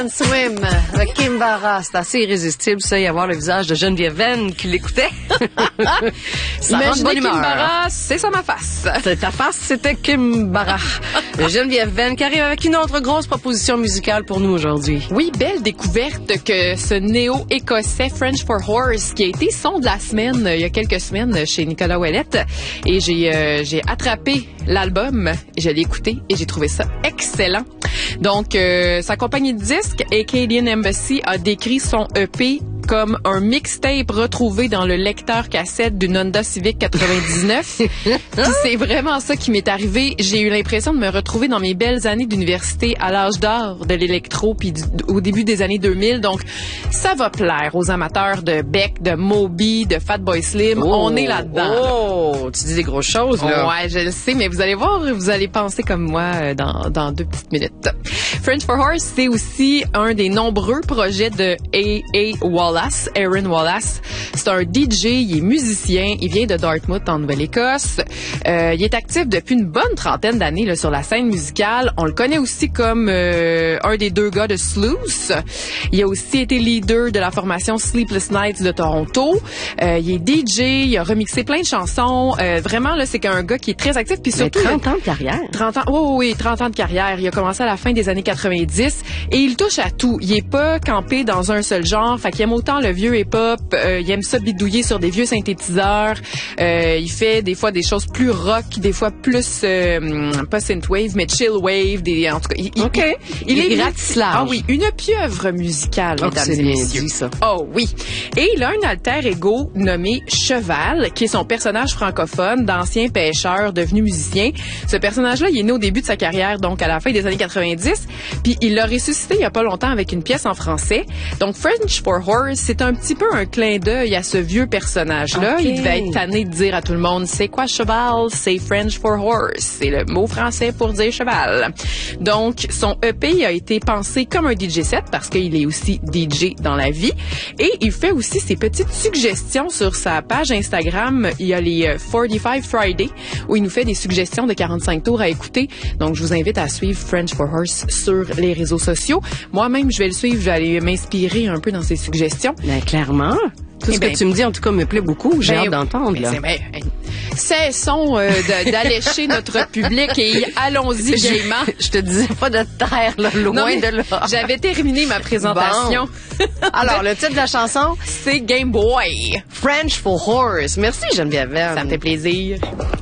Swim, le Kimbara, c'est assez irrésistible, ça, y avoir le visage de Geneviève Venn qui l'écoutait. Ça rend de bonne humeur. Kimbara, c'est ça ma face. Ta face, c'était Kimbara. Geneviève Venn qui arrive avec une autre grosse proposition musicale pour nous aujourd'hui. Oui, belle découverte que ce néo-écossais French for Horse qui a été son de la semaine il y a quelques semaines chez Nicolas Ouellette. Et j'ai attrapé l'album, je l'ai écouté et j'ai trouvé ça excellent. Donc, sa compagnie de disques, Acadian Embassy, a décrit son EP comme un mixtape retrouvé dans le lecteur cassette d'une Honda Civic 99. Puis c'est vraiment ça qui m'est arrivé. J'ai eu l'impression de me retrouver dans mes belles années d'université à l'âge d'or de l'électro puis au début des années 2000. Donc, ça va plaire aux amateurs de Beck, de Moby, de Fatboy Slim. On est là-dedans. Oh, tu dis des grosses choses, là. Ouais, je le sais, mais vous allez voir, vous allez penser comme moi dans 2 petites minutes. French for Horse, c'est aussi un des nombreux projets de Aaron Wallace. C'est un DJ, il est musicien, il vient de Dartmouth en Nouvelle-Écosse. Il est actif depuis une bonne trentaine d'années là, sur la scène musicale. On le connaît aussi comme un des 2 gars de Sluice. Il a aussi été leader de la formation Sleepless Nights de Toronto. Il est DJ, il a remixé plein de chansons. Vraiment, là, c'est un gars qui est très actif. Puis surtout, 30 ans de carrière. 30 ans, oui, 30 ans de carrière. Il a commencé à la fin des années 90 et il touche à tout. Il est pas campé dans un seul genre. Fait qu'il aime autant le vieux hip-hop, il aime ça bidouiller sur des vieux synthétiseurs. Il fait des fois des choses plus rock, des fois plus pas synthwave, mais chillwave. En tout cas, il est gratis-large. Ah oui, une pieuvre musicale, mesdames et messieurs. Dit, ça. Oh oui. Et il a un alter ego nommé Cheval, qui est son personnage francophone d'ancien pêcheur devenu musicien. Ce personnage-là, il est né au début de sa carrière, donc à la fin des années 90, puis il l'a ressuscité il y a pas longtemps avec une pièce en français. Donc French for Horse, c'est un petit peu un clin d'œil à ce vieux personnage-là. Okay. Il devait être tanné de dire à tout le monde, c'est quoi cheval? C'est French for Horse. C'est le mot français pour dire cheval. Donc, son EP a été pensé comme un DJ set parce qu'il est aussi DJ dans la vie. Et il fait aussi ses petites suggestions sur sa page Instagram. Il y a les 45 Friday où il nous fait des suggestions de 45 tours à écouter. Donc, je vous invite à suivre French for Horse sur les réseaux sociaux. Moi-même, je vais le suivre. Je vais aller m'inspirer un peu dans ses suggestions. Ben, clairement. Tout ce que tu me dis, en tout cas, me plaît beaucoup. J'ai hâte d'entendre. Là. Cessons d'allécher notre public et allons-y gaiement. Je te disais pas de te taire, là, loin de là. J'avais terminé ma présentation. Bon. Alors, le titre de la chanson, c'est Game Boy. French for Horse. Merci, Geneviève. Ça me fait plaisir.